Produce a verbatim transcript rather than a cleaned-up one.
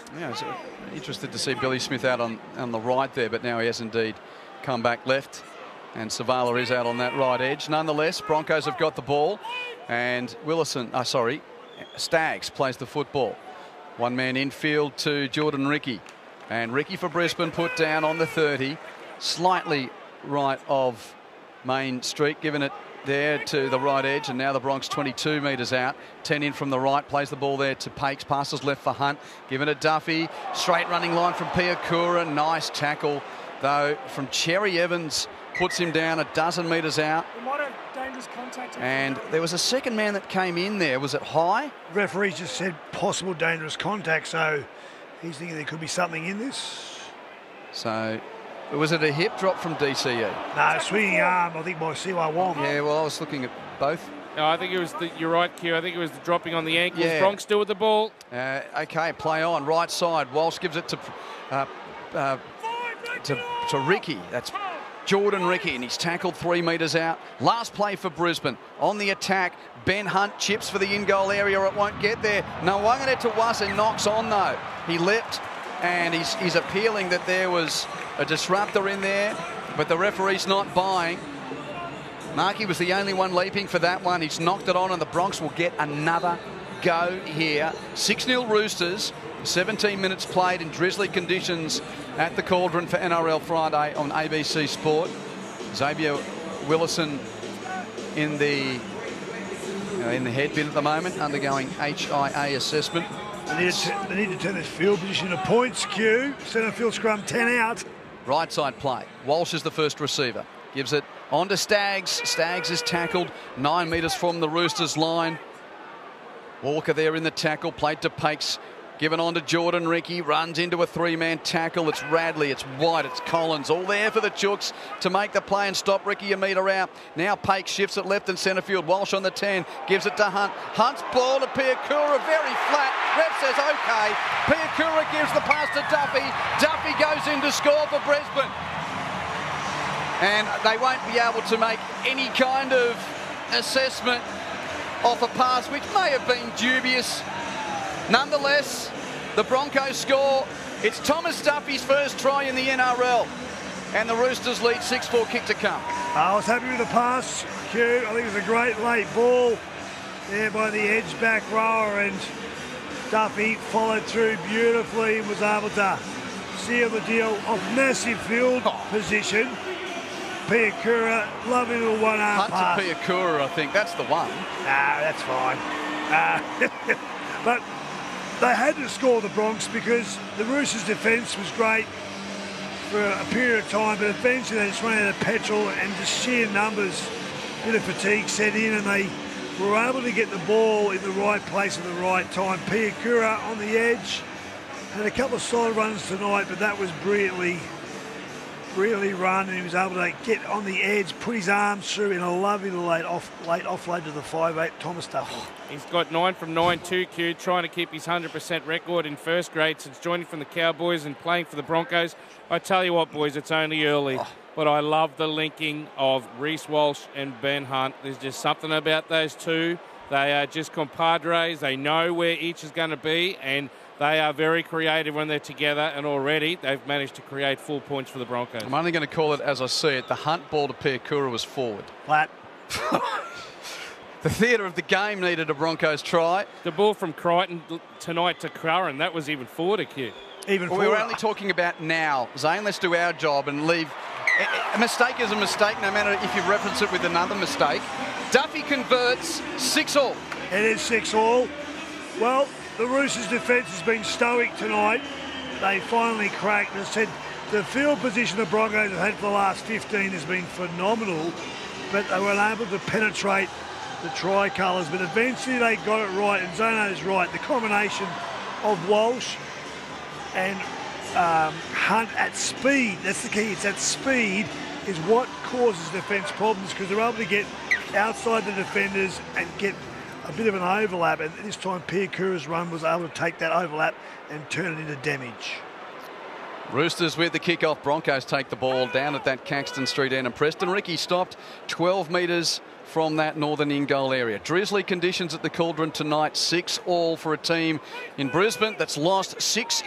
Yeah, I was interested to see Billy Smith out on, on the right there, but now he has indeed come back left. And Savala is out on that right edge. Nonetheless, Broncos have got the ball. And Willison, oh, sorry, Staggs plays the football. One man infield to Jordan Ricky. And Ricky for Brisbane put down on the thirty. Slightly right of Main Street, giving it there to the right edge, and now the Bronx twenty-two metres out. ten in from the right, plays the ball there to Pakes, passes left for Hunt, given to Duffy. Straight running line from Piakura. Nice tackle, though, from Cherry Evans. Puts him down a dozen metres out. And there was a second man that came in there. Was it high? Referee just said possible dangerous contact, so he's thinking there could be something in this. So, was it a hip drop from D C E? No, swinging arm, I think, by Siwa Wong. Yeah, well, I was looking at both. No, I think it was the, you're right, Q. I think it was the dropping on the ankles. Yeah. Bronx still with the ball. Uh, okay, play on, right side. Walsh gives it to uh, uh, to, to Ricky. That's Jordan Ricky, and he's tackled three metres out. Last play for Brisbane. On the attack, Ben Hunt chips for the in-goal area. It won't get there. Nawangana to was and knocks on, though. He leapt, and he's, he's appealing that there was a disruptor in there, but the referee's not buying. Markey was the only one leaping for that one. He's knocked it on, and the Bronx will get another go here. six nil Roosters. seventeen minutes played in drizzly conditions at the Cauldron for N R L Friday on A B C Sport. Xavier Willison in the uh, in the head bin at the moment, undergoing H I A assessment. They need, to, they need to turn this field position to points, Q. Centre field scrum, ten out. Right side play. Walsh is the first receiver. Gives it on to Staggs. Staggs is tackled nine metres from the Roosters line. Walker there in the tackle. Played to Pakes. Given on to Jordan Ricky, runs into a three-man tackle. It's Radley, it's White, it's Collins, all there for the Chooks to make the play and stop Ricky a metre out. Now Pakes shifts it left and centre field. Walsh on the ten, gives it to Hunt. Hunt's ball to Piakura, very flat. Ref says OK. Piakura gives the pass to Duffy. Duffy goes in to score for Brisbane. And they won't be able to make any kind of assessment off a pass, which may have been dubious. Nonetheless, the Broncos score. It's Thomas Duffy's first try in the N R L. And the Roosters lead six four, kick to come. I was happy with the pass, Q. I think it was a great late ball there by the edge back rower, and Duffy followed through beautifully and was able to seal the deal of massive field oh. position. Piakura, lovely little one-arm pass. Hunt to Piakura, I think. That's the one. Nah, that's fine. Uh, but they had to score the Bronx because the Roosters' defence was great for a period of time, but eventually they just ran out of petrol and the sheer numbers, a bit of fatigue set in, and they were able to get the ball in the right place at the right time. Piakura on the edge had a couple of solid runs tonight, but that was brilliantly, really run, and he was able to get on the edge, put his arms through in a lovely late off late offload to the five eight Thomas Duffy. He's got nine from nine, two Q, trying to keep his one hundred percent record in first grade since joining from the Cowboys and playing for the Broncos. I tell you what, boys, it's only early, oh. but I love the linking of Reece Walsh and Ben Hunt. There's just something about those two. They are just compadres. They know where each is going to be, and they are very creative when they're together, and already they've managed to create full points for the Broncos. I'm only going to call it as I see it. The Hunt ball to Piakura was forward. Flat. The theatre of the game needed a Broncos try. The ball from Crichton tonight to Curran, that was even forward, Q. Even well, we were only talking about now. Zane, let's do our job and leave. A mistake is a mistake, no matter if you reference it with another mistake. Duffy converts, six all. It is six all. Well, the Roosters' defence has been stoic tonight. They finally cracked. As I said, the field position the Broncos have had for the last fifteen has been phenomenal, but they were unable to penetrate the tricolours. But eventually they got it right, and Zano's right. The combination of Walsh and um, Hunt at speed, that's the key, it's at speed, is what causes defence problems, because they're able to get outside the defenders and get a bit of an overlap, and this time Piakura's run was able to take that overlap and turn it into damage. Roosters with the kick-off. Broncos take the ball down at that Caxton Street end, and Preston Ricky stopped twelve metres from that northern in-goal area. Drizzly conditions at the Cauldron tonight, six all for a team in Brisbane that's lost six